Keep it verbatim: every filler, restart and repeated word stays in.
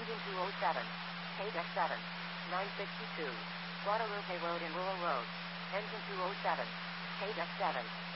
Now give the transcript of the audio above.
Engine two oh seven. K D E F seven. nine sixty-two. Guadalupe Road and Rural Road. Engine two oh seven. K D E F seven.